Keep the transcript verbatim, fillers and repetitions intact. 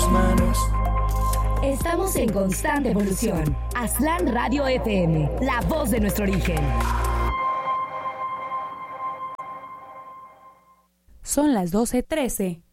manos. Estamos en constante evolución. Aztlán Radio F M, la voz de nuestro origen. Son las doce trece.